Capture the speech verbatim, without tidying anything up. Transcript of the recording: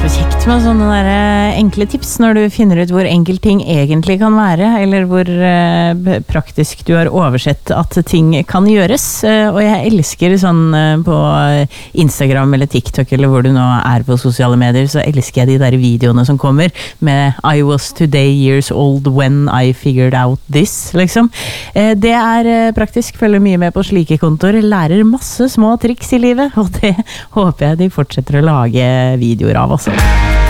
så kjekt med sånne der eh, enkle tips når du finner ut hvor enkelt ting egentlig kan være, eller hvor eh, praktisk du har oversett at ting kan gjøres. Eh, og jeg elsker sånn eh, på Instagram eller TikTok eller hvor du nå er på sosiale medier, så elsker jeg de der videoene som kommer med I was today years old when I figured out this, liksom. Eh, det er eh, praktisk, følger mye med på slike kontoer, lærer masse små triks i livet, og det håper jeg de fortsetter å lage videoer av også.